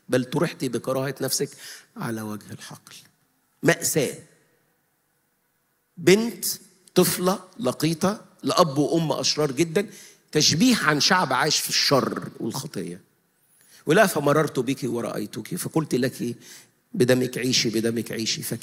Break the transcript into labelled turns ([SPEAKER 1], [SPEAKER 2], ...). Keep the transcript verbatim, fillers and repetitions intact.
[SPEAKER 1] بل طرحت بكراهة نفسك على وجه الحقل. مأساة. بنت طفلة لقيطة لأب وأم أشرار جدا، تشبيه عن شعب عايش في الشر والخطية. ولا فمررت بك ورأيتك فقلت لك بدمك عيشي بدمك عيشي، فكان